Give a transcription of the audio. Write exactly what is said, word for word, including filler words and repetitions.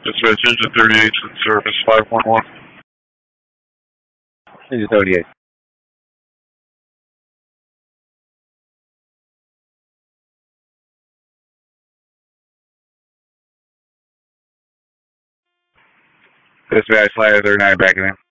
Dispatch engine thirty-eight to service five one one. Engine thirty-eight. Dispatch Flyer thirty-nine back in.